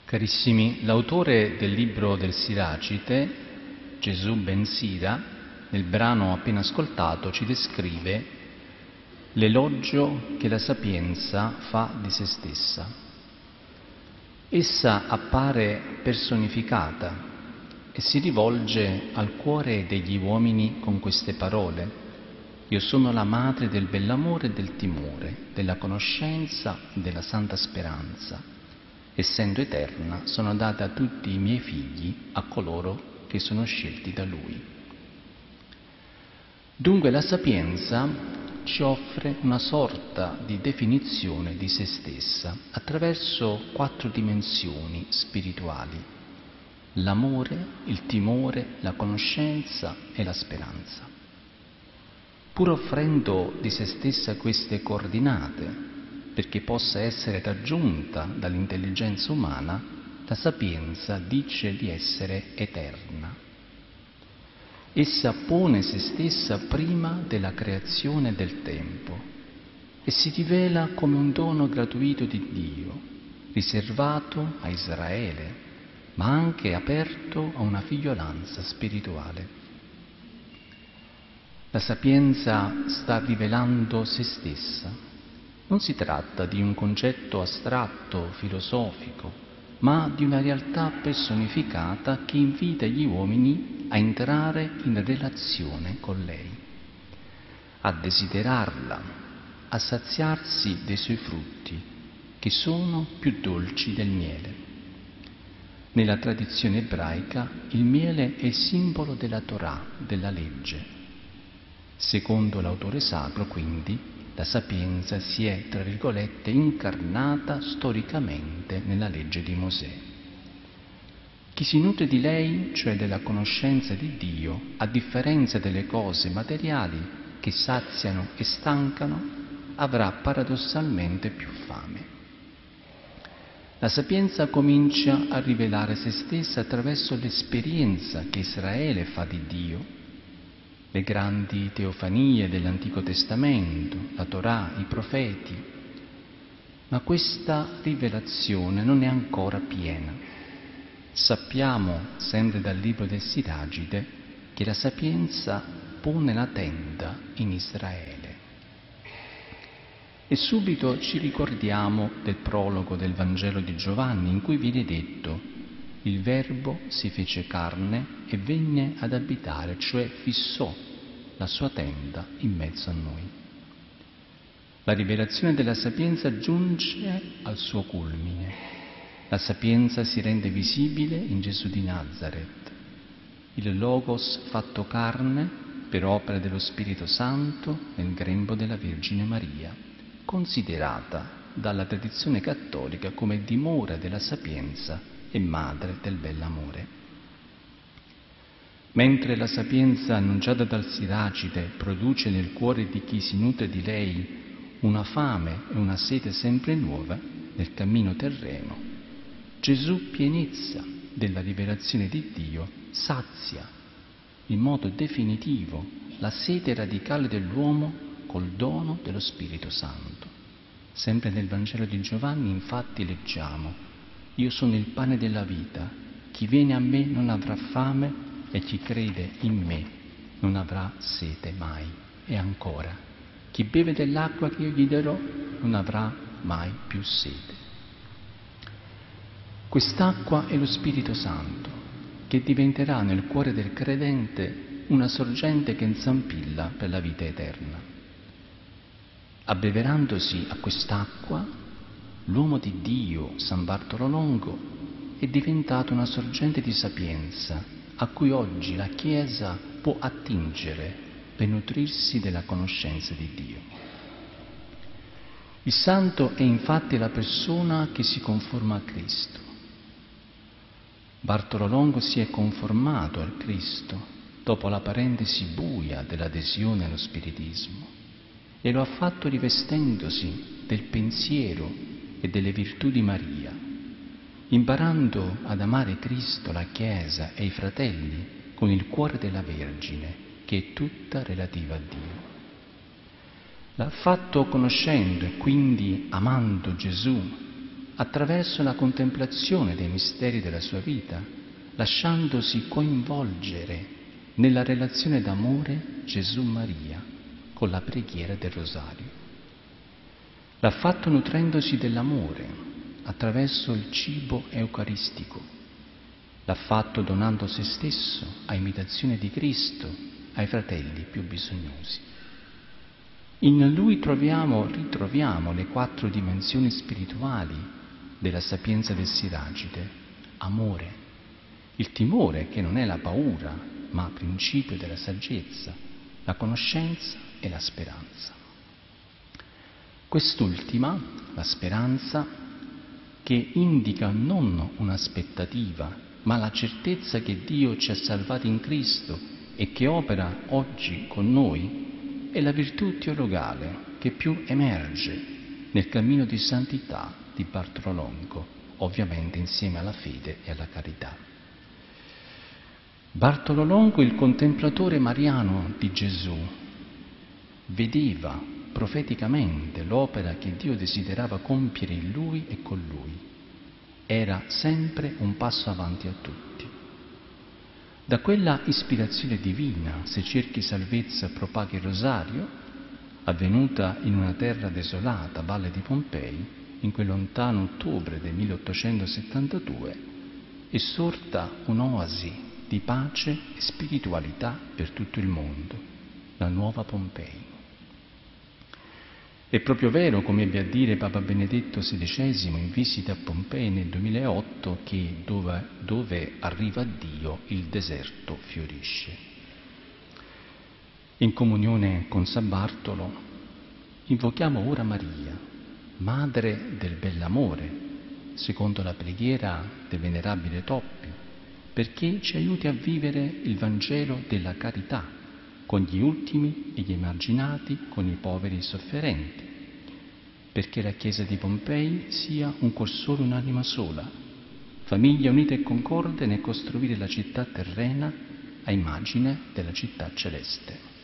Carissimi, l'autore del libro del Siracite, Gesù ben Sira, nel brano appena ascoltato ci descrive l'elogio che la sapienza fa di se stessa. Essa appare personificata e si rivolge al cuore degli uomini con queste parole: io sono la madre del bell'amore e del timore, della conoscenza e della santa speranza. Essendo eterna, sono data a tutti i miei figli, a coloro che sono scelti da Lui. Dunque la sapienza ci offre una sorta di definizione di se stessa attraverso 4 dimensioni spirituali: l'amore, il timore, la conoscenza e la speranza. Pur offrendo di se stessa queste coordinate perché possa essere raggiunta dall'intelligenza umana, la sapienza dice di essere eterna. Essa pone se stessa prima della creazione del tempo e si rivela come un dono gratuito di Dio, riservato a Israele, ma anche aperto a una figliolanza spirituale. La sapienza sta rivelando se stessa. Non si tratta di un concetto astratto, filosofico, ma di una realtà personificata che invita gli uomini a entrare in relazione con lei, a desiderarla, a saziarsi dei suoi frutti, che sono più dolci del miele. Nella tradizione ebraica il miele è il simbolo della Torah, della legge. Secondo l'autore sacro, quindi, la sapienza si è, tra virgolette, incarnata storicamente nella legge di Mosè. Chi si nutre di lei, cioè della conoscenza di Dio, a differenza delle cose materiali che saziano e stancano, avrà paradossalmente più fame. La sapienza comincia a rivelare se stessa attraverso l'esperienza che Israele fa di Dio, le grandi teofanie dell'Antico Testamento, la Torah, i profeti. Ma questa rivelazione non è ancora piena. Sappiamo, sempre dal libro del Siracide, che la sapienza pone la tenda in Israele. E subito ci ricordiamo del prologo del Vangelo di Giovanni, in cui viene detto: il Verbo si fece carne e venne ad abitare, cioè fissò la sua tenda in mezzo a noi. La rivelazione della sapienza giunge al suo culmine. La sapienza si rende visibile in Gesù di Nazaret, il Logos fatto carne per opera dello Spirito Santo nel grembo della Vergine Maria, considerata dalla tradizione cattolica come dimora della sapienza e madre del bell'amore. Mentre la sapienza annunciata dal Siracide produce nel cuore di chi si nutre di lei una fame e una sete sempre nuova nel cammino terreno, Gesù, pienezza della rivelazione di Dio, sazia in modo definitivo la sete radicale dell'uomo col dono dello Spirito Santo. Sempre nel Vangelo di Giovanni, infatti, leggiamo: io sono il pane della vita, chi viene a me non avrà fame e chi crede in me non avrà sete mai. E ancora, chi beve dell'acqua che io gli darò non avrà mai più sete. Quest'acqua è lo Spirito Santo, che diventerà nel cuore del credente una sorgente che inzampilla per la vita eterna. Abbeverandosi a quest'acqua, l'uomo di Dio, San Bartolo Longo, è diventato una sorgente di sapienza a cui oggi la Chiesa può attingere per nutrirsi della conoscenza di Dio. Il santo è infatti la persona che si conforma a Cristo. Bartolo Longo si è conformato al Cristo dopo la parentesi buia dell'adesione allo spiritismo e lo ha fatto rivestendosi del pensiero e delle virtù di Maria, imparando ad amare Cristo, la Chiesa e i fratelli con il cuore della Vergine, che è tutta relativa a Dio. L'ha fatto conoscendo e quindi amando Gesù attraverso la contemplazione dei misteri della sua vita, lasciandosi coinvolgere nella relazione d'amore Gesù-Maria con la preghiera del Rosario. L'ha fatto nutrendosi dell'amore attraverso il cibo eucaristico. L'ha fatto donando se stesso a imitazione di Cristo ai fratelli più bisognosi. In Lui ritroviamo le 4 dimensioni spirituali della sapienza del Siracide: amore, il timore che non è la paura, ma principio della saggezza, la conoscenza e la speranza. Quest'ultima, la speranza, che indica non un'aspettativa, ma la certezza che Dio ci ha salvati in Cristo e che opera oggi con noi, è la virtù teologale che più emerge nel cammino di santità di Bartolo Longo, ovviamente insieme alla fede e alla carità. Bartolo Longo, il contemplatore mariano di Gesù, vedeva profeticamente l'opera che Dio desiderava compiere in Lui e con Lui. Era sempre un passo avanti a tutti. Da quella ispirazione divina, se cerchi salvezza propaghi il rosario, avvenuta in una terra desolata, Valle di Pompei, in quel lontano ottobre del 1872, è sorta un'oasi di pace e spiritualità per tutto il mondo, la nuova Pompei. È proprio vero, come ebbe a dire Papa Benedetto XVI in visita a Pompei nel 2008, che dove arriva Dio il deserto fiorisce. In comunione con San Bartolo invochiamo ora Maria, Madre del Bellamore, secondo la preghiera del Venerabile Toppio, perché ci aiuti a vivere il Vangelo della carità con gli ultimi e gli emarginati, con i poveri e i sofferenti, perché la Chiesa di Pompei sia un cor solo, un'anima sola, famiglia unita e concorde nel costruire la città terrena a immagine della città celeste.